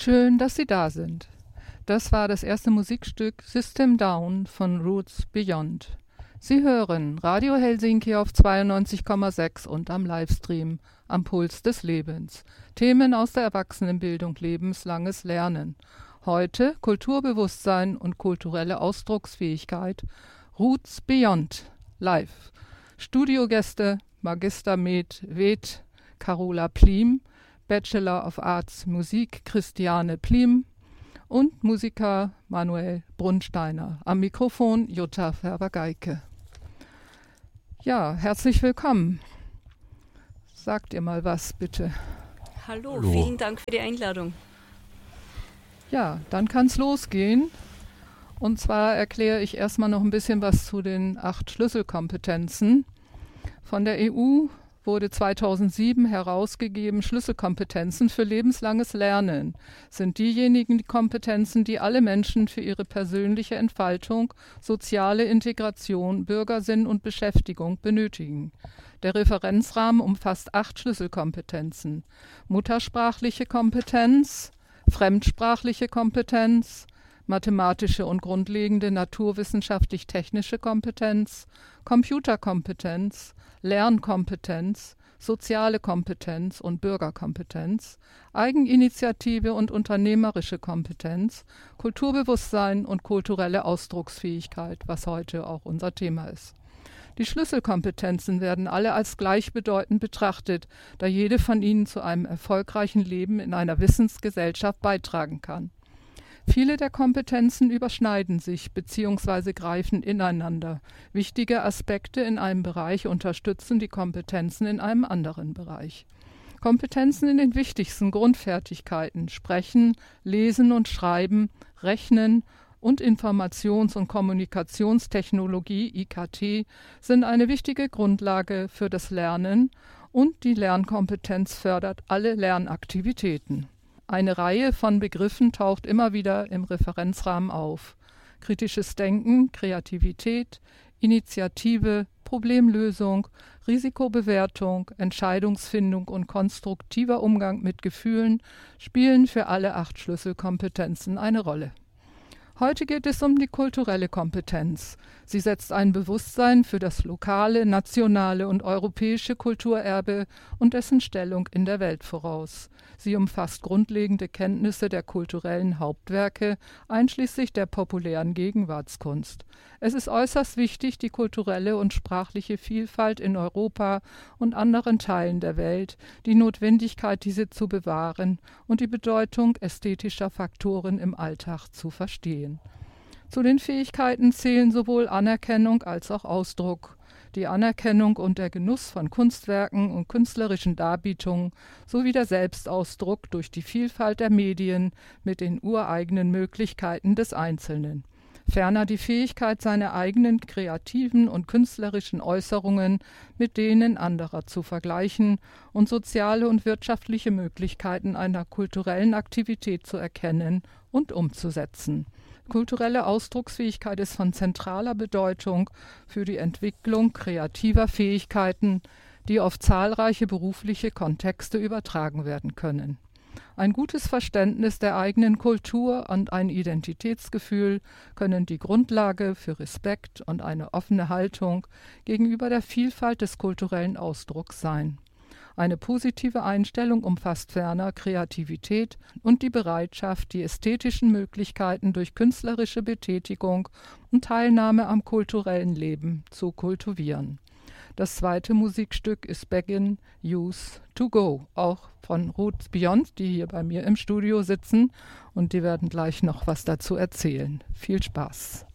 Schön, dass Sie da sind. Das war das erste Musikstück System Down von Roots Beyond. Sie hören Radio Helsinki auf 92,6 und am Livestream am Puls des Lebens. Themen aus der Erwachsenenbildung, lebenslanges Lernen. Heute Kulturbewusstsein und kulturelle Ausdrucksfähigkeit. Roots Beyond live. Studiogäste Magister Med Ved Carola Plim, Bachelor of Arts Musik Christiane Plim und Musiker Manuel Brunsteiner. Am Mikrofon Jutta Färber-Geike. Ja, herzlich willkommen. Sagt ihr mal was, bitte. Hallo, vielen Dank für die Einladung. Ja, dann kann es losgehen. Und zwar erkläre ich erstmal noch ein bisschen was zu den 8 Schlüsselkompetenzen. Von der EU wurde 2007 herausgegeben, Schlüsselkompetenzen für lebenslanges Lernen sind diejenigen Kompetenzen, die alle Menschen für ihre persönliche Entfaltung, soziale Integration, Bürgersinn und Beschäftigung benötigen. Der Referenzrahmen umfasst 8 Schlüsselkompetenzen: muttersprachliche Kompetenz, fremdsprachliche Kompetenz, mathematische und grundlegende naturwissenschaftlich-technische Kompetenz, Computerkompetenz, Lernkompetenz, soziale Kompetenz und Bürgerkompetenz, Eigeninitiative und unternehmerische Kompetenz, Kulturbewusstsein und kulturelle Ausdrucksfähigkeit, was heute auch unser Thema ist. Die Schlüsselkompetenzen werden alle als gleichbedeutend betrachtet, da jede von ihnen zu einem erfolgreichen Leben in einer Wissensgesellschaft beitragen kann. Viele der Kompetenzen überschneiden sich bzw. greifen ineinander. Wichtige Aspekte in einem Bereich unterstützen die Kompetenzen in einem anderen Bereich. Kompetenzen in den wichtigsten Grundfertigkeiten Sprechen, Lesen und Schreiben, Rechnen und Informations- und Kommunikationstechnologie (IKT) sind eine wichtige Grundlage für das Lernen und die Lernkompetenz fördert alle Lernaktivitäten. Eine Reihe von Begriffen taucht immer wieder im Referenzrahmen auf. Kritisches Denken, Kreativität, Initiative, Problemlösung, Risikobewertung, Entscheidungsfindung und konstruktiver Umgang mit Gefühlen spielen für alle 8 Schlüsselkompetenzen eine Rolle. Heute geht es um die kulturelle Kompetenz. Sie setzt ein Bewusstsein für das lokale, nationale und europäische Kulturerbe und dessen Stellung in der Welt voraus. Sie umfasst grundlegende Kenntnisse der kulturellen Hauptwerke, einschließlich der populären Gegenwartskunst. Es ist äußerst wichtig, die kulturelle und sprachliche Vielfalt in Europa und anderen Teilen der Welt, die Notwendigkeit, diese zu bewahren und die Bedeutung ästhetischer Faktoren im Alltag zu verstehen. Zu den Fähigkeiten zählen sowohl Anerkennung als auch Ausdruck, die Anerkennung und der Genuss von Kunstwerken und künstlerischen Darbietungen sowie der Selbstausdruck durch die Vielfalt der Medien mit den ureigenen Möglichkeiten des Einzelnen. Ferner die Fähigkeit, seine eigenen kreativen und künstlerischen Äußerungen mit denen anderer zu vergleichen und soziale und wirtschaftliche Möglichkeiten einer kulturellen Aktivität zu erkennen und umzusetzen. Kulturelle Ausdrucksfähigkeit ist von zentraler Bedeutung für die Entwicklung kreativer Fähigkeiten, die auf zahlreiche berufliche Kontexte übertragen werden können. Ein gutes Verständnis der eigenen Kultur und ein Identitätsgefühl können die Grundlage für Respekt und eine offene Haltung gegenüber der Vielfalt des kulturellen Ausdrucks sein. Eine positive Einstellung umfasst ferner Kreativität und die Bereitschaft, die ästhetischen Möglichkeiten durch künstlerische Betätigung und Teilnahme am kulturellen Leben zu kultivieren. Das zweite Musikstück ist Begin Youth to Go, auch von Roots Beyond, die hier bei mir im Studio sitzen und die werden gleich noch was dazu erzählen. Viel Spaß!